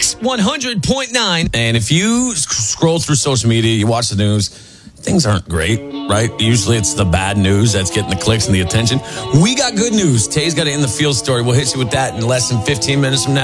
Kicks 100.9. And if you scroll through social media, you watch the news, things aren't great, right? Usually it's the bad news that's getting the clicks and the attention. We got good news. Tay's got an In the Field story. We'll hit you with that in less than 15 minutes from now.